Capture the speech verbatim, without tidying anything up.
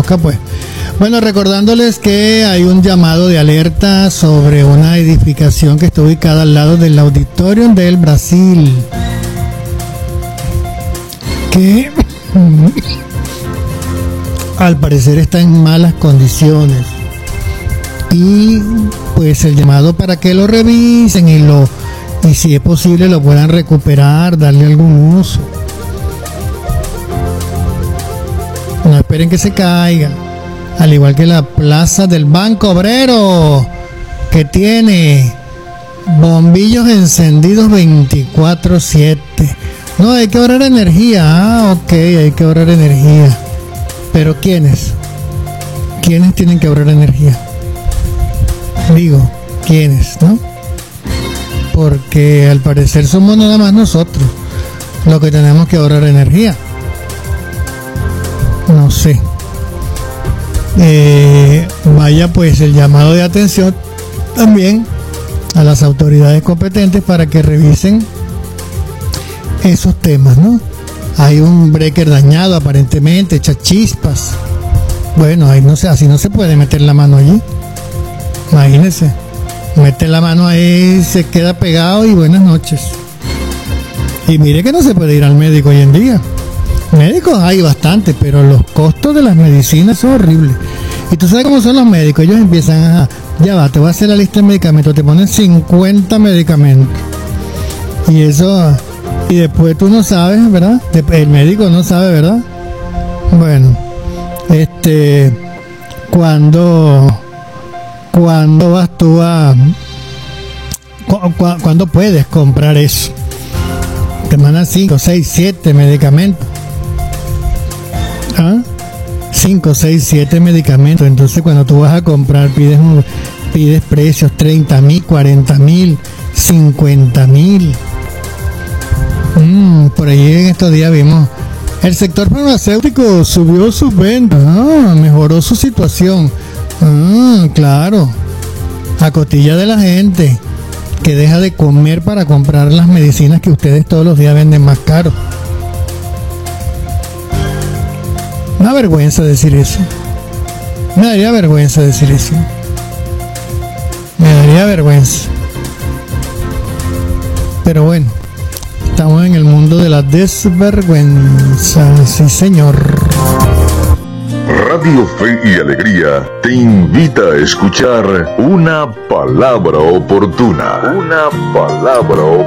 toca pues. Bueno, recordándoles que hay un llamado de alerta sobre una edificación que está ubicada al lado del Auditorium del Brasil, que al parecer está en malas condiciones, y pues el llamado para que lo revisen y lo y si es posible lo puedan recuperar, darle algún uso. No esperen que se caiga. Al igual que la plaza del Banco Obrero, que tiene bombillos encendidos veinticuatro siete. No, hay que ahorrar energía. Ah, ok, hay que ahorrar energía. Pero ¿quiénes? ¿Quiénes tienen que ahorrar energía? Digo, ¿quiénes, no? Porque al parecer somos nada más nosotros los que tenemos que ahorrar energía. No sé. Eh, vaya pues el llamado de atención también a las autoridades competentes para que revisen esos temas, ¿no? Hay un breaker dañado aparentemente, echa chispas. Bueno, ahí no sé, así no se puede meter la mano allí. Imagínense, mete la mano ahí, se queda pegado y buenas noches. Y mire que no se puede ir al médico hoy en día. Médicos hay bastante, pero los costos de las medicinas son horribles. Y tú sabes cómo son los médicos. Ellos empiezan a, ya va, te voy a hacer la lista de medicamentos, te ponen cincuenta medicamentos. Y eso, y después tú no sabes, ¿verdad? El médico no sabe, ¿verdad? Bueno, este, cuando, cuando vas tú a, cu, cu, cuando puedes comprar eso. Te mandan cinco, seis, siete medicamentos. ¿Ah? cinco, seis, siete medicamentos. Entonces cuando tú vas a comprar pides pides precios treinta mil, cuarenta mil, cincuenta mil. Mm, por ahí en estos días vimos el sector farmacéutico subió sus ventas, ah, mejoró su situación. Ah, claro, a costilla de la gente que deja de comer para comprar las medicinas que ustedes todos los días venden más caro. Me da vergüenza decir eso. Me daría vergüenza decir eso. Me daría vergüenza. Pero bueno, estamos en el mundo de la desvergüenza. Sí, señor. Radio Fe y Alegría te invita a escuchar Una Palabra Oportuna. Una Palabra Oportuna.